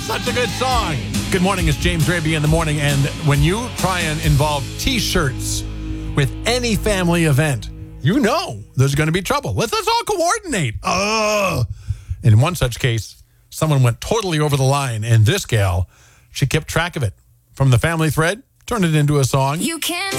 such a good song. Good morning, it's James Raby in the morning. And when you try and involve T-shirts with any family event, you know there's going to be trouble. Let's all coordinate. In one such case, someone went totally over the line, and this gal, she kept track of it. From the family thread, turned it into a song. You can